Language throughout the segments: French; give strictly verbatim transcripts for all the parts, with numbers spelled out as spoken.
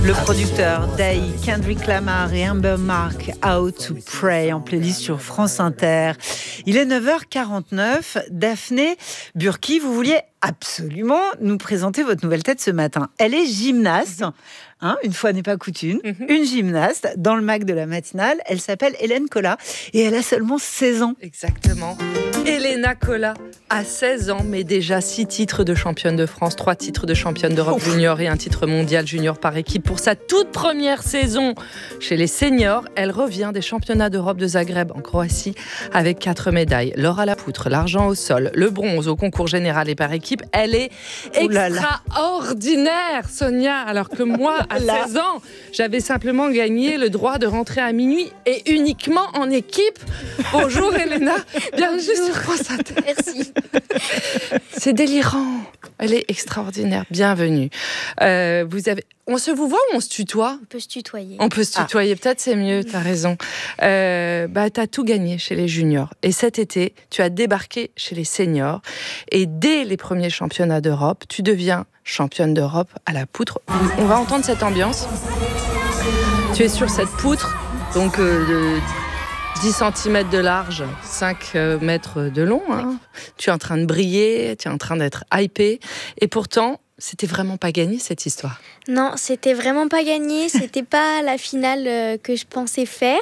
Le producteur Day, Kendrick Lamar et Amber Mark, How to Pray, en playlist sur France Inter. Il est neuf heures quarante-neuf. Daphné Burki, vous vouliez absolument nous présenter votre nouvelle tête ce matin. Elle est gymnaste, hein, une fois n'est pas coutume, mm-hmm. une gymnaste dans le Mac de la matinale. Elle s'appelle Hélène Colas et elle a seulement seize ans. Exactement. Helena Colas a seize ans, mais déjà six titres de championne de France, trois titres de championne d'Europe Ouf. junior et un titre mondial junior par équipe. Pour sa toute première saison chez les seniors, elle revient des championnats d'Europe de Zagreb en Croatie avec quatre médailles. L'or à la poutre, l'argent au sol, le bronze au concours général et par équipe. Elle est extraordinaire, Sonia. Alors que moi, à seize ans, j'avais simplement gagné le droit de rentrer à minuit et uniquement en équipe. Bonjour Helena, bienvenue sur France Inter. Merci. C'est délirant. Elle est extraordinaire. Bienvenue. Euh, vous avez... On se vous voit ou on se tutoie ? On peut se tutoyer. On peut se tutoyer, ah. peut-être c'est mieux, t'as raison. Euh, bah, t'as tout gagné chez les juniors. Et cet été, tu as débarqué chez les seniors. Et dès les premiers championnats d'Europe, tu deviens championne d'Europe à la poutre. On va entendre cette ambiance. Tu es sur cette poutre, donc euh, de dix centimètres de large, cinq mètres de long. Hein. Tu es en train de briller, tu es en train d'être hypée. Et pourtant, c'était vraiment pas gagné cette histoire. Non, c'était vraiment pas gagné. C'était pas la finale euh, que je pensais faire.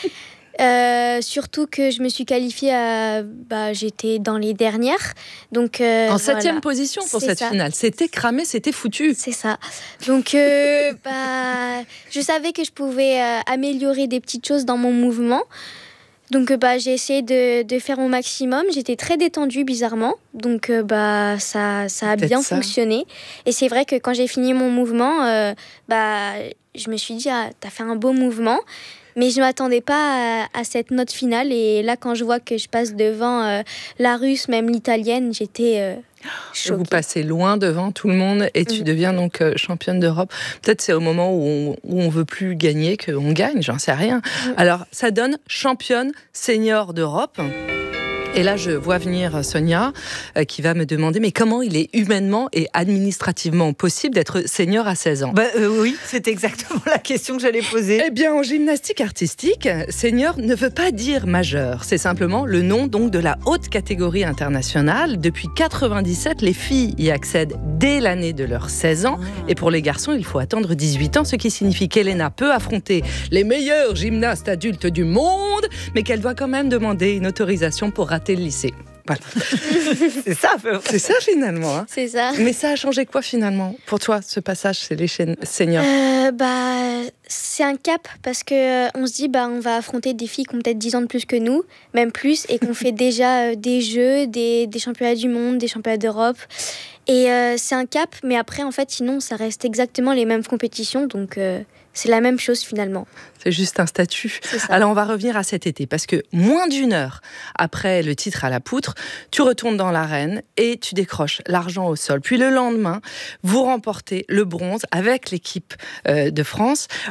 Euh, surtout que je me suis qualifiée à... Bah, j'étais dans les dernières. Donc, euh, en septième voilà. position pour C'est cette ça. finale. C'était cramé, c'était foutu. C'est ça. Donc, euh, bah, je savais que je pouvais euh, améliorer des petites choses dans mon mouvement. Donc bah, j'ai essayé de, de faire mon maximum. J'étais très détendue, bizarrement. Donc euh, bah, ça, ça a Peut-être bien ça. fonctionné. Et c'est vrai que quand j'ai fini mon mouvement, euh, bah, je me suis dit, ah, t'as fait un beau mouvement. Mais je ne m'attendais pas à, à cette note finale. Et là, quand je vois que je passe devant euh, la Russe, même l'Italienne, j'étais euh, choquée. Vous passez loin devant tout le monde et tu mmh. deviens donc euh, championne d'Europe. Peut-être c'est au moment où on, où on veut plus gagner qu'on gagne, j'en sais rien. Mmh. Alors, ça donne championne senior d'Europe. Et là, je vois venir Sonia euh, qui va me demander mais comment il est humainement et administrativement possible d'être senior à seize ans ? Bah, euh, oui, c'est exactement la question que j'allais poser. Eh bien, en gymnastique artistique, senior ne veut pas dire majeur. C'est simplement le nom donc de la haute catégorie internationale. Depuis quatre-vingt-dix-sept, les filles y accèdent dès l'année de leurs seize ans. Ah. Et pour les garçons, il faut attendre dix-huit ans, ce qui signifie qu'Helena peut affronter les meilleurs gymnastes adultes du monde, mais qu'elle doit quand même demander une autorisation pour rater le lycée. Voilà. C'est ça, c'est ça finalement. Hein. C'est ça. Mais ça a changé quoi finalement pour toi, ce passage chez les seniors ? euh, bah, c'est un cap parce que euh, on se dit bah on va affronter des filles qui ont peut-être dix ans de plus que nous, même plus, et qu'on fait déjà euh, des jeux, des, des championnats du monde, des championnats d'Europe. Et euh, c'est un cap, mais après en fait sinon ça reste exactement les mêmes compétitions, donc euh, c'est la même chose finalement. C'est juste un statut. Alors on va revenir à cet été, parce que moins d'une heure après le titre à la poutre, tu retournes dans l'arène et tu décroches l'argent au sol. Puis le lendemain, vous remportez le bronze avec l'équipe euh, de France